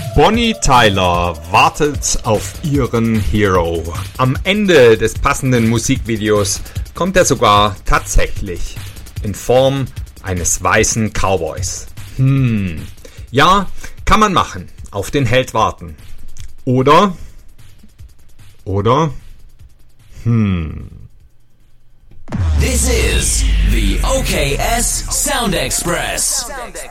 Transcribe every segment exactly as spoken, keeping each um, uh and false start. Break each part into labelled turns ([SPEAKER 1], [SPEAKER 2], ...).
[SPEAKER 1] Bonnie Tyler wartet auf ihren Hero. Am Ende des passenden Musikvideos kommt er sogar tatsächlich in Form eines weißen Cowboys. Hm, ja, kann man machen. Auf den Held warten. Oder? Oder? Hm.
[SPEAKER 2] This is the O K S Sound Express.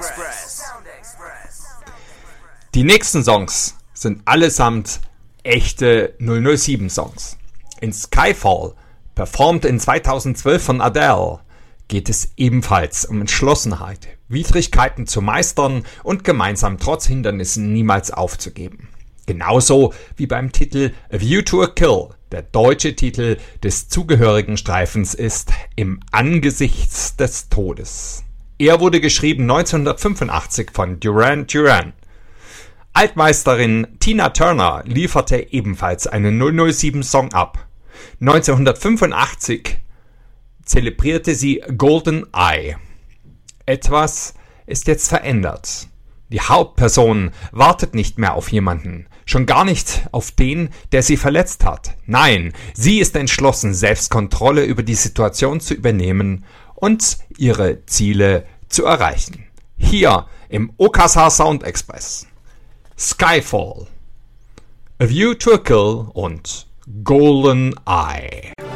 [SPEAKER 1] Die nächsten Songs sind allesamt echte null null sieben Songs. In Skyfall, performt in zweitausendzwölf von Adele, geht es ebenfalls um Entschlossenheit, Widrigkeiten zu meistern und gemeinsam trotz Hindernissen niemals aufzugeben. Genauso wie beim Titel A View to a Kill. Der deutsche Titel des zugehörigen Streifens ist Im Angesichts des Todes. Er wurde geschrieben neunzehnhundertfünfundachtzig von Duran Duran. Altmeisterin Tina Turner lieferte ebenfalls einen null null sieben Song ab. neunzehnhundertfünfundachtzig zelebrierte sie Golden Eye. Etwas ist jetzt verändert. Die Hauptperson wartet nicht mehr auf jemanden, schon gar nicht auf den, der sie verletzt hat. Nein, sie ist entschlossen, selbst Kontrolle über die Situation zu übernehmen und ihre Ziele zu erreichen. Hier im O K S Sound Express. Skyfall, A View to a Kill und Golden Eye.